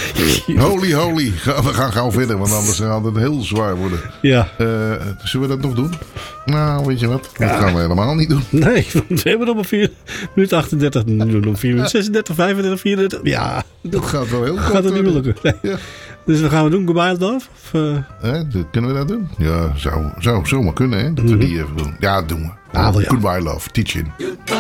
Holy. We gaan gauw verder, want anders gaat het heel zwaar worden. Ja. Zullen we dat nog doen? Nou, weet je wat? Dat gaan we helemaal niet doen. Nee, we hebben nog maar 4 minuten 38. Nu nog 4 minuten 36, 35, 34. Ja. Dat gaat wel heel kort. Gaat het niet meer lukken. Nee. Ja. Dus wat gaan we doen? Goodbye, love? Kunnen we dat doen? Ja, zou zomaar kunnen, hè? Dat we die even doen. Ja, dat doen we. Ah, wel ja. Goodbye, love. Teaching.